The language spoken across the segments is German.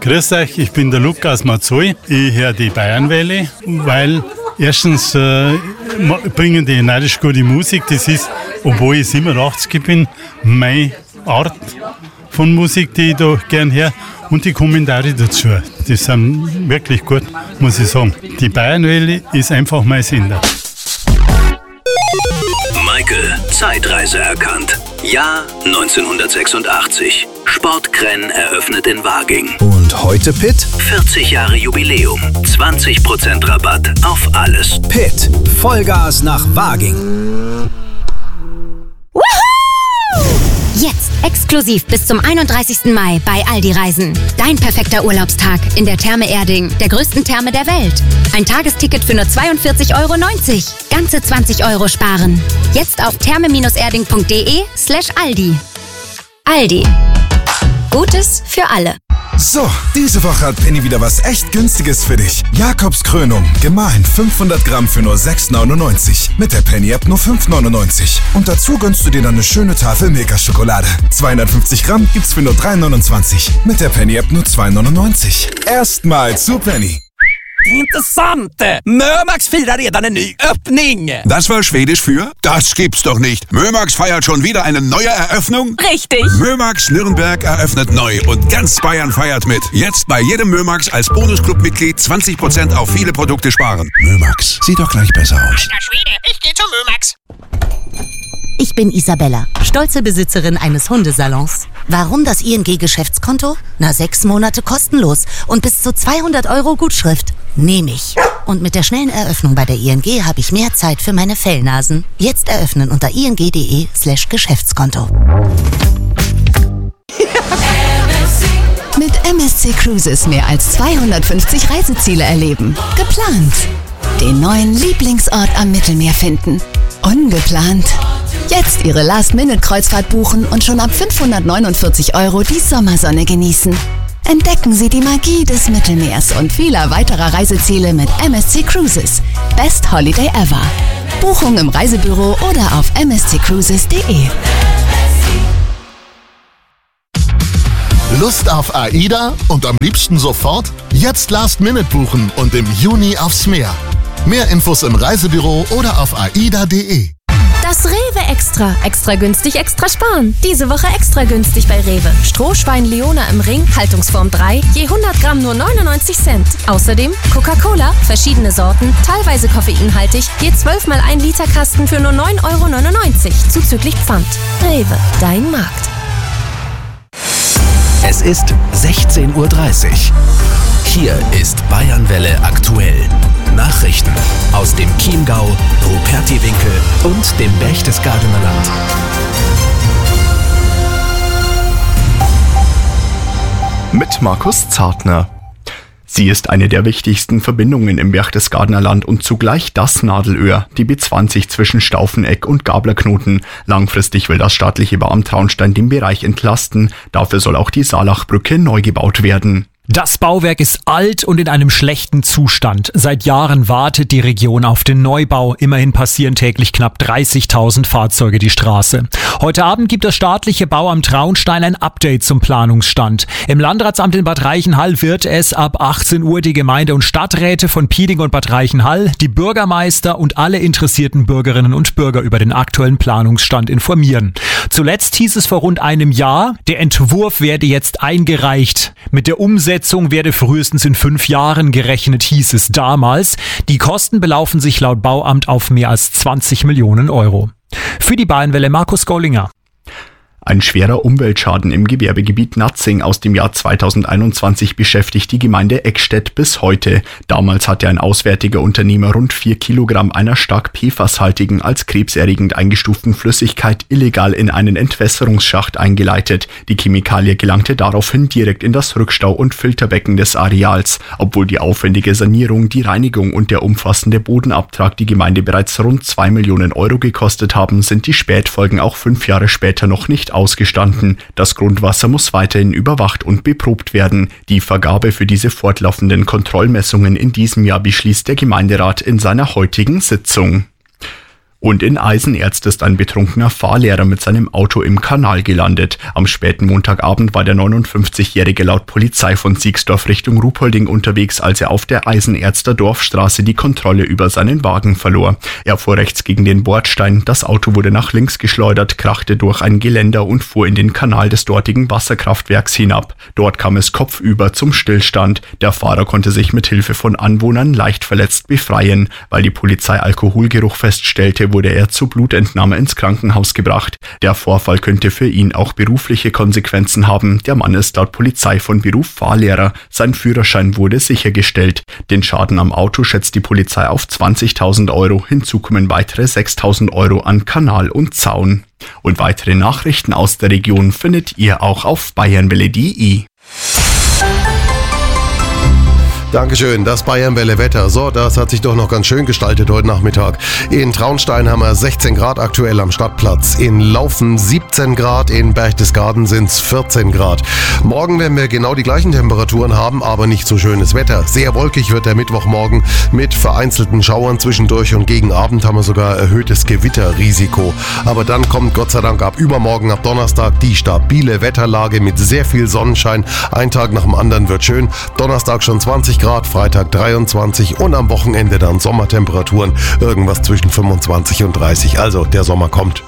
Grüß euch, ich bin der Lukas Mazzoi. Ich höre die Bayernwelle, weil erstens bringen die neidisch gute Musik. Das ist, obwohl ich 87 bin, meine Art von Musik, die ich da gern höre. Und die Kommentare dazu, die sind wirklich gut, muss ich sagen. Die Bayernwelle ist einfach mein Sender. Michael, Zeitreise erkannt. Jahr 1986. Sportkrenn eröffnet in Waging. Und heute Pitt? 40 Jahre Jubiläum. 20% Rabatt auf alles. Pitt. Vollgas nach Waging. Jetzt exklusiv bis zum 31. Mai bei Aldi Reisen. Dein perfekter Urlaubstag in der Therme Erding, der größten Therme der Welt. Ein Tagesticket für nur 42,90 €. Ganze 20 € sparen. Jetzt auf therme-erding.de/Aldi. Aldi. Gutes für alle. So, diese Woche hat Penny wieder was echt Günstiges für dich. Jakobskrönung, gemahlen 500 Gramm für nur 6,99. Mit der Penny-App nur 5,99. Und dazu gönnst du dir dann eine schöne Tafel Milka-Schokolade. 250 Gramm gibt's für nur 3,29. Mit der Penny-App nur 2,99. Erstmal zu Penny. Intressant! Mömax firar redan en ny öppning! Das war Schwedisch für? Das gibt's doch nicht. Mömax feiert schon wieder eine neue Eröffnung? Richtig! Mömax Nürnberg eröffnet neu und ganz Bayern feiert mit. Jetzt bei jedem Mömax als Bonusclub-Mitglied 20% auf viele Produkte sparen. Mömax, sieht doch gleich besser aus. Alter Schwede, ich geh zu Mömax. Ich bin Isabella, stolze Besitzerin eines Hundesalons. Warum das ING-Geschäftskonto? 6 Monate kostenlos und bis zu 200 € Gutschrift. Nehme ich. Und mit der schnellen Eröffnung bei der ING habe ich mehr Zeit für meine Fellnasen. Jetzt eröffnen unter ing.de/Geschäftskonto. Mit MSC Cruises mehr als 250 Reiseziele erleben. Geplant. Den neuen Lieblingsort am Mittelmeer finden. Ungeplant. Jetzt Ihre Last-Minute-Kreuzfahrt buchen und schon ab 549 € die Sommersonne genießen. Entdecken Sie die Magie des Mittelmeers und vieler weiterer Reiseziele mit MSC Cruises. Best Holiday ever. Buchung im Reisebüro oder auf msccruises.de. Lust auf AIDA und am liebsten sofort? Jetzt Last-Minute buchen und im Juni aufs Meer. Mehr Infos im Reisebüro oder auf aida.de. Das Rewe Extra. Extra günstig, extra sparen. Diese Woche extra günstig bei Rewe. Strohschwein Leona im Ring, Haltungsform 3, je 100 Gramm nur 99 Cent. Außerdem Coca-Cola, verschiedene Sorten, teilweise koffeinhaltig, je 12 mal 1 Liter Kasten für nur 9,99 €, zuzüglich Pfand. Rewe, dein Markt. Es ist 16:30 Uhr. Hier ist Bayernwelle aktuell. Nachrichten aus dem Chiemgau, Rupertiwinkel und dem Berchtesgadener Land. Mit Markus Zartner. Sie ist eine der wichtigsten Verbindungen im Berchtesgadener Land und zugleich das Nadelöhr, die B20 zwischen Staufeneck und Gablerknoten. Langfristig will das staatliche Bau am Traunstein den Bereich entlasten. Dafür soll auch die Saalachbrücke neu gebaut werden. Das Bauwerk ist alt und in einem schlechten Zustand. Seit Jahren wartet die Region auf den Neubau. Immerhin passieren täglich knapp 30.000 Fahrzeuge die Straße. Heute Abend gibt das staatliche Bauamt Traunstein ein Update zum Planungsstand. Im Landratsamt in Bad Reichenhall wird es ab 18 Uhr die Gemeinde- und Stadträte von Piding und Bad Reichenhall, die Bürgermeister und alle interessierten Bürgerinnen und Bürger über den aktuellen Planungsstand informieren. Zuletzt hieß es vor rund einem Jahr, der Entwurf werde jetzt eingereicht. Mit der Umsetzung werde frühestens in 5 Jahren gerechnet, hieß es damals. Die Kosten belaufen sich laut Bauamt auf mehr als 20 Millionen €. Für die Bayernwelle Markus Gollinger. Ein schwerer Umweltschaden im Gewerbegebiet Natzing aus dem Jahr 2021 beschäftigt die Gemeinde Eckstedt bis heute. Damals hatte ein auswärtiger Unternehmer rund 4 Kilogramm einer stark PFAS-haltigen, als krebserregend eingestuften Flüssigkeit illegal in einen Entwässerungsschacht eingeleitet. Die Chemikalie gelangte daraufhin direkt in das Rückstau- und Filterbecken des Areals. Obwohl die aufwendige Sanierung, die Reinigung und der umfassende Bodenabtrag die Gemeinde bereits rund 2 Millionen € gekostet haben, sind die Spätfolgen auch 5 Jahre später noch nicht ausgestanden. Das Grundwasser muss weiterhin überwacht und beprobt werden. Die Vergabe für diese fortlaufenden Kontrollmessungen in diesem Jahr beschließt der Gemeinderat in seiner heutigen Sitzung. Und in Eisenerz ist ein betrunkener Fahrlehrer mit seinem Auto im Kanal gelandet. Am späten Montagabend war der 59-Jährige laut Polizei von Siegsdorf Richtung Ruhpolding unterwegs, als er auf der Eisenerzter Dorfstraße die Kontrolle über seinen Wagen verlor. Er fuhr rechts gegen den Bordstein, das Auto wurde nach links geschleudert, krachte durch ein Geländer und fuhr in den Kanal des dortigen Wasserkraftwerks hinab. Dort kam es kopfüber zum Stillstand. Der Fahrer konnte sich mit Hilfe von Anwohnern leicht verletzt befreien. Weil die Polizei Alkoholgeruch feststellte, wurde er zur Blutentnahme ins Krankenhaus gebracht. Der Vorfall könnte für ihn auch berufliche Konsequenzen haben. Der Mann ist laut Polizei von Beruf Fahrlehrer. Sein Führerschein wurde sichergestellt. Den Schaden am Auto schätzt die Polizei auf 20.000 Euro. Hinzu kommen weitere 6.000 Euro an Kanal und Zaun. Und weitere Nachrichten aus der Region findet ihr auch auf bayernwelle.de. Dankeschön, das Bayernwelle-Wetter. So, das hat sich doch noch ganz schön gestaltet heute Nachmittag. In Traunstein haben wir 16 Grad aktuell am Stadtplatz. In Laufen 17 Grad, in Berchtesgaden sind es 14 Grad. Morgen werden wir genau die gleichen Temperaturen haben, aber nicht so schönes Wetter. Sehr wolkig wird der Mittwochmorgen mit vereinzelten Schauern zwischendurch und gegen Abend haben wir sogar erhöhtes Gewitterrisiko. Aber dann kommt Gott sei Dank ab übermorgen, ab Donnerstag, die stabile Wetterlage mit sehr viel Sonnenschein. Ein Tag nach dem anderen wird schön. Donnerstag schon 20 Grad, Freitag 23 und am Wochenende dann Sommertemperaturen, irgendwas zwischen 25 und 30. Also der Sommer kommt.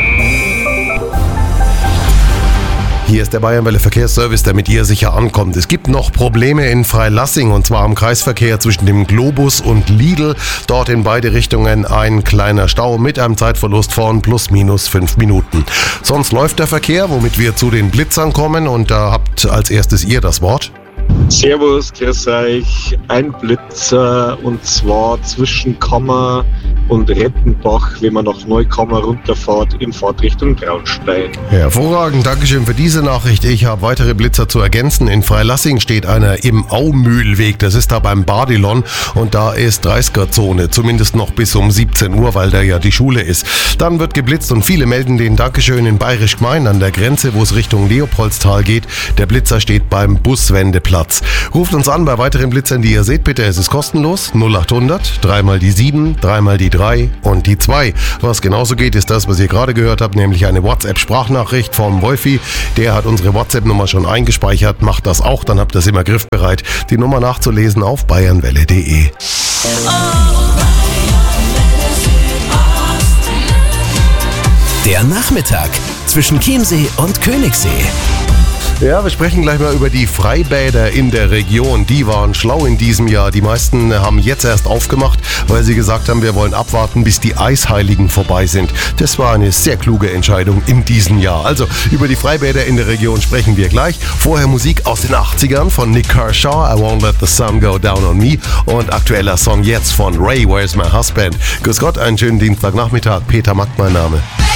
Hier ist der Bayernwelle Verkehrsservice, der mit ihr sicher ankommt. Es gibt noch Probleme in Freilassing und zwar am Kreisverkehr zwischen dem Globus und Lidl. Dort in beide Richtungen ein kleiner Stau mit einem Zeitverlust von plus minus 5 Minuten. Sonst läuft der Verkehr, womit wir zu den Blitzern kommen und da habt als erstes ihr das Wort. Servus, grüß euch. Ein Blitzer und zwar zwischen Kammer und Rettenbach, wenn man nach Neukammer runterfährt in Fahrtrichtung Traunstein. Hervorragend, Dankeschön für diese Nachricht. Ich habe weitere Blitzer zu ergänzen. In Freilassing steht einer im Aumühlweg, das ist da beim Badilon und da ist 30er-Zone, zumindest noch bis um 17 Uhr, weil da ja die Schule ist. Dann wird geblitzt und viele melden den Dankeschön in Bayerisch Gmein an der Grenze, wo es Richtung Leopoldstal geht. Der Blitzer steht beim Buswendeplatz. Ruft uns an bei weiteren Blitzern, die ihr seht, bitte, es ist kostenlos. 0800, 3 mal die 7, 3 mal die 3 und die 2. Was genauso geht, ist das, was ihr gerade gehört habt, nämlich eine WhatsApp-Sprachnachricht vom Wolfi. Der hat unsere WhatsApp-Nummer schon eingespeichert, macht das auch, dann habt ihr es immer griffbereit. Die Nummer nachzulesen auf bayernwelle.de. Der Nachmittag zwischen Chiemsee und Königssee. Ja, wir sprechen gleich mal über die Freibäder in der Region. Die waren schlau in diesem Jahr. Die meisten haben jetzt erst aufgemacht, weil sie gesagt haben, wir wollen abwarten, bis die Eisheiligen vorbei sind. Das war eine sehr kluge Entscheidung in diesem Jahr. Also, über die Freibäder in der Region sprechen wir gleich. Vorher Musik aus den 80ern von Nick Kershaw, I Won't Let the Sun Go Down on Me. Und aktueller Song jetzt von Ray, Where's My Husband. Grüß Gott, einen schönen Dienstagnachmittag. Peter Mack, mein Name.